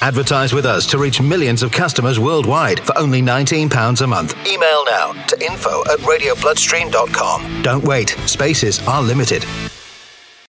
Advertise with us to reach millions of customers worldwide for only £19 a month. Email now to info@radiobloodstream.com. Don't wait. Spaces are limited.